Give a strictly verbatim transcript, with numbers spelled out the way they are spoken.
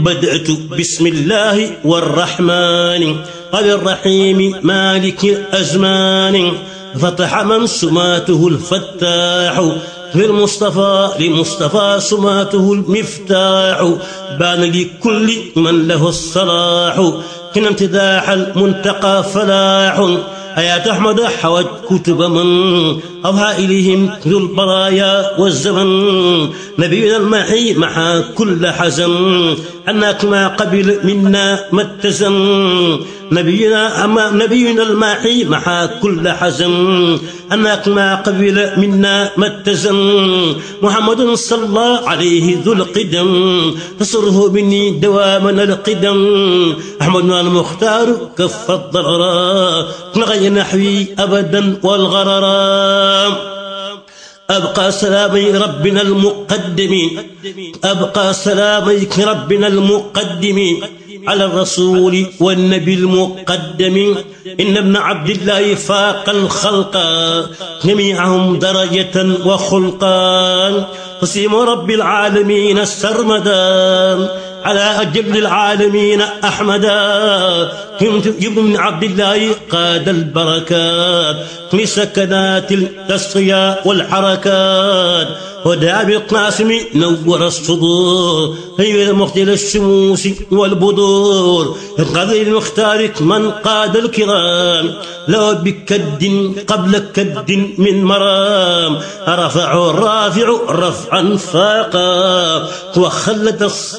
بدأت بسم الله والرحمن الرحيم مالك الأزمان فتح من سماته الفتاح للمصطفى لمصطفى سماته المفتاح بان لكل من له الصلاح كن امتداح المنتقى فلاح آيات أحمد حوت كتب من أوحى إليهم ذو البرايا والزمن نبينا المحي محا كل حزن أنك ما قبل منا ما اتزن نبينا أما نبينا المحي محا كل حزن أنك ما قبل منا ما اتزن محمد صلى الله عليه ذو القدم تصره مني دواما القدم أحمد المختار كف الضرر غير نحوي أبدا والغرر أبقى سلامي ربنا المقدم أبقى سلاميك ربنا المقدم على الرسول والنبي المقدم إن ابن عبد الله فاق الخلق جميعهم درجة وخلقا قسيم رب العالمين السرمدا على أجل العالمين أحمدا ابن عبد الله قاد البركات لسكنات التصفية والحركات ودعا بالقاسم نور الصدور هي مختل الشموس والبدور قضي المختار من قاد الكرام لو بكد قبل كد من مرام رفع الرافع رفعا فاقا وخلد